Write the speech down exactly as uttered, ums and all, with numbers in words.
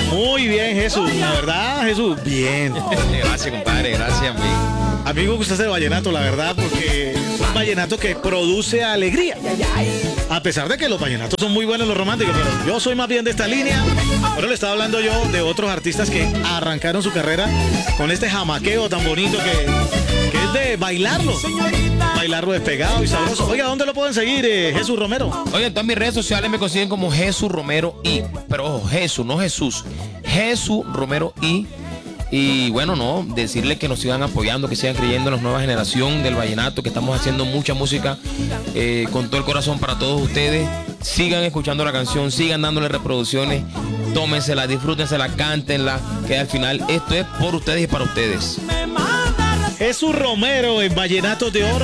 Muy bien, Jesús. La verdad, Jesús, bien. Gracias, compadre. Gracias, amigo. A mí me gusta ese vallenato, la verdad, porque es un vallenato que produce alegría. A pesar de que los vallenatos son muy buenos, los románticos, pero yo soy más bien de esta línea. Ahora le estaba hablando yo de otros artistas que arrancaron su carrera con este jamaqueo tan bonito que, que es de bailarlo. Bailarlo despegado y sabroso. Oiga, ¿dónde lo pueden seguir, eh, Jesús Romero? Oye, en todas mis redes sociales me consiguen como Jesús Romero I. Pero ojo, Jesús, no Jesús. Jesús Romero I. Y bueno, no, decirles que nos sigan apoyando, que sigan creyendo en la nueva generación del vallenato, que estamos haciendo mucha música eh, con todo el corazón para todos ustedes. Sigan escuchando la canción, sigan dándole reproducciones, tómensela, disfrútensela, cántenla, que al final esto es por ustedes y para ustedes. Jesús Romero en Vallenatos de Oro.